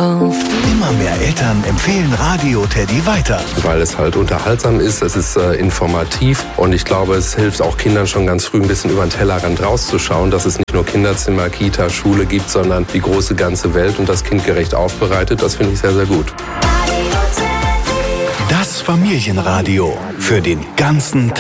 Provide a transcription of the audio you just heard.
auf. Immer mehr Eltern empfehlen Radio Teddy weiter. Weil es halt unterhaltsam ist, es ist informativ und ich glaube, es hilft auch Kindern schon ganz früh ein bisschen über den Tellerrand rauszuschauen, dass es nicht nur Kinderzimmer, Kita, Schule gibt, sondern die große ganze Welt und das kindgerecht aufbereitet. Das finde ich sehr, sehr gut. Das Familienradio für den ganzen Tag.